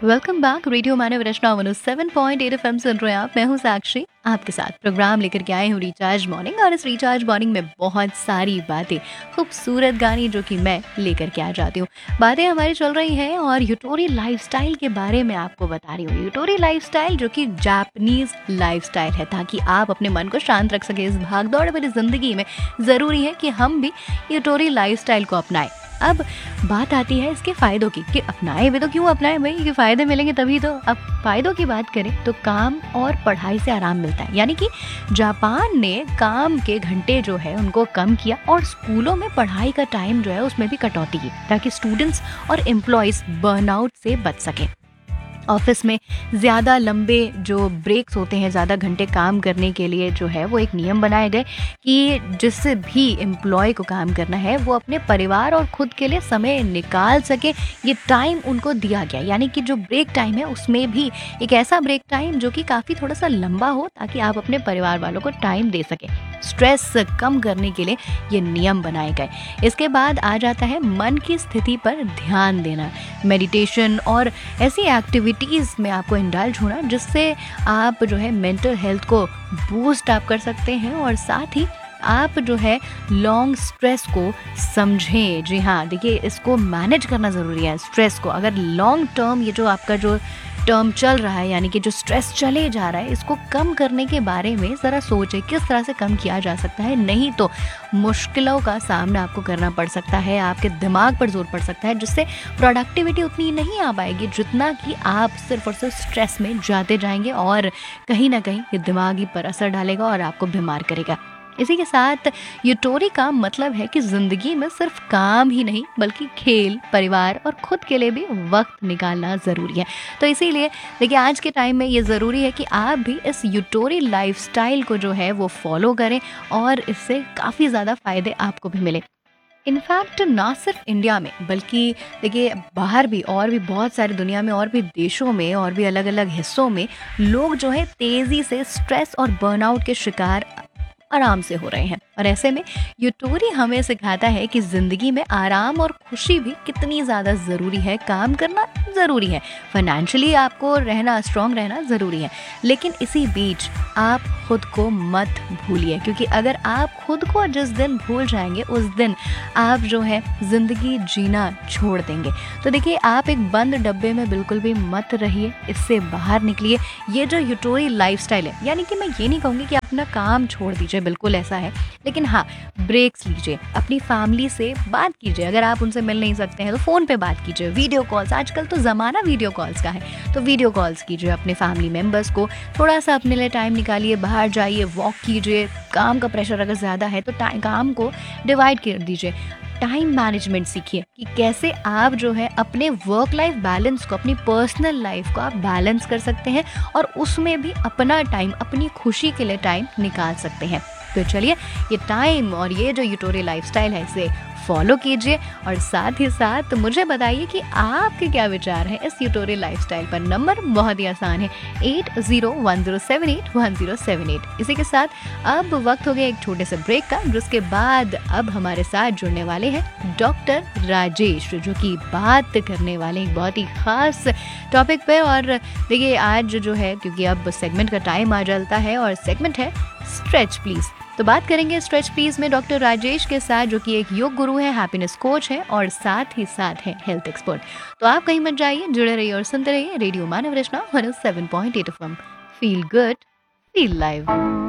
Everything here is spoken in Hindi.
वेलकम बैक रेडियो मानव रचना 107.8 एफएम सुन रहे हैं आप। मैं हूं साक्षी, आपके साथ प्रोग्राम लेकर के आए हूं रिचार्ज मॉर्निंग। और इस रिचार्ज मॉर्निंग में बहुत सारी बातें, खूबसूरत गाने जो कि मैं लेकर के आ जाती हूँ। बातें हमारी चल रही हैं और यूटोरी लाइफस्टाइल के बारे में आपको बता रही हूँ। यूटोरी लाइफस्टाइल जो कि जापानीज लाइफस्टाइल है, ताकि आप अपने मन को शांत रख सके इस भागदौड़ भरी जिंदगी में। ज़रूरी है कि हम भी यूटोरी लाइफस्टाइल को अपनाएं। अब बात आती है इसके फायदों की कि अपनाएं भी तो क्यों अपनाएं भाई, कि फायदे मिलेंगे तभी तो। अब फायदों की बात करें तो काम और पढ़ाई से आराम मिलता है, यानी कि जापान ने काम के घंटे जो है उनको कम किया और स्कूलों में पढ़ाई का टाइम जो है उसमें भी कटौती की, ताकि स्टूडेंट्स और एम्प्लॉयज बर्नआउट से बच सके। ऑफिस में ज़्यादा लंबे जो ब्रेक्स होते हैं, ज़्यादा घंटे काम करने के लिए जो है वो एक नियम बनाए गए कि जिससे भी एम्प्लॉय को काम करना है वो अपने परिवार और खुद के लिए समय निकाल सके। ये टाइम उनको दिया गया, यानी कि जो ब्रेक टाइम है उसमें भी एक ऐसा ब्रेक टाइम जो कि काफ़ी थोड़ा सा लंबा हो, ताकि आप अपने परिवार वालों को टाइम दे सकें। स्ट्रेस कम करने के लिए ये नियम बनाए गए। इसके बाद आ जाता है मन की स्थिति पर ध्यान देना, मेडिटेशन और ऐसी एक्टिविटीज़ में आपको इंडल्ज होना जिससे आप जो है मेंटल हेल्थ को बूस्ट आप कर सकते हैं। और साथ ही आप जो है लॉन्ग स्ट्रेस को समझें। जी हाँ, देखिए इसको मैनेज करना ज़रूरी है। स्ट्रेस को अगर लॉन्ग टर्म ये जो आपका जो टर्म चल रहा है, यानी कि जो स्ट्रेस चले जा रहा है, इसको कम करने के बारे में ज़रा सोचें किस तरह से कम किया जा सकता है। नहीं तो मुश्किलों का सामना आपको करना पड़ सकता है, आपके दिमाग पर जोर पड़ सकता है, जिससे प्रोडक्टिविटी उतनी नहीं आ पाएगी जितना कि आप सिर्फ और सिर्फ स्ट्रेस में जाते जाएंगे और कहीं ना कहीं ये दिमागी पर असर डालेगा और आपको बीमार करेगा। इसी के साथ यूटोरी का मतलब है कि ज़िंदगी में सिर्फ काम ही नहीं बल्कि खेल, परिवार और खुद के लिए भी वक्त निकालना ज़रूरी है। तो इसीलिए देखिए आज के टाइम में ये ज़रूरी है कि आप भी इस यूटोरी लाइफस्टाइल को जो है वो फॉलो करें और इससे काफ़ी ज़्यादा फ़ायदे आपको भी मिले। इनफैक्ट ना सिर्फ इंडिया में बल्कि देखिए बाहर भी, और भी बहुत सारी दुनिया में और भी देशों में और भी अलग अलग हिस्सों में लोग जो है तेज़ी से स्ट्रेस और बर्नआउट के शिकार आराम से हो रहे हैं। और ऐसे में यूटोरी हमें सिखाता है कि ज़िंदगी में आराम और खुशी भी कितनी ज़्यादा ज़रूरी है। काम करना ज़रूरी है, फाइनेंशियली आपको रहना, स्ट्रांग रहना ज़रूरी है, लेकिन इसी बीच आप खुद को मत भूलिए, क्योंकि अगर आप खुद को जिस दिन भूल जाएंगे उस दिन आप जो है ज़िंदगी जीना छोड़ देंगे। तो देखिए आप एक बंद डब्बे में बिल्कुल भी मत रहिए, इससे बाहर निकलिए। ये जो यूटोरी लाइफस्टाइल है, यानी कि मैं ये नहीं कहूँगी कि अपना काम छोड़ दीजिए, बिल्कुल ऐसा है, लेकिन हाँ ब्रेक्स लीजिए, अपनी फैमिली से बात कीजिए। अगर आप उनसे मिल नहीं सकते हैं तो फ़ोन पे बात कीजिए, वीडियो कॉल्स, आजकल तो ज़माना वीडियो कॉल्स का है, तो वीडियो कॉल्स कीजिए अपने फैमिली मेम्बर्स को। थोड़ा सा अपने लिए टाइम निकालिए, बाहर जाइए, वॉक कीजिए। काम का प्रेशर अगर ज़्यादा है तो काम को डिवाइड कर दीजिए। टाइम मैनेजमेंट सीखिए कि कैसे आप जो है अपने वर्क लाइफ बैलेंस को, अपनी पर्सनल लाइफ को आप बैलेंस कर सकते हैं और उसमें भी अपना टाइम, अपनी खुशी के लिए टाइम निकाल सकते हैं। तो चलिए ये टाइम और ये जो यूटोरी लाइफस्टाइल है इसे फॉलो कीजिए और साथ ही साथ मुझे बताइए कि आपके क्या विचार हैं इस यूटोरी लाइफस्टाइल पर। नंबर बहुत ही आसान है, 8010781078। इसी के साथ अब वक्त हो गया एक छोटे से ब्रेक का, जिसके बाद अब हमारे साथ जुड़ने वाले हैं डॉक्टर राजेश, जो कि बात करने वाले एक बहुत ही खास टॉपिक पे। और देखिए आज जो है, क्योंकि अब सेगमेंट का टाइम आ जाता है और सेगमेंट है स्ट्रेच प्लीज, तो बात करेंगे स्ट्रेच प्लीज में डॉक्टर राजेश के साथ, जो कि एक योग गुरु है, हैप्पीनेस कोच है और साथ ही साथ है हेल्थ एक्सपर्ट। तो आप कहीं मत जाइए, जुड़े रहिए और सुनते रहिए रेडियो मानव रचना 107.8 FM. Feel good, feel live.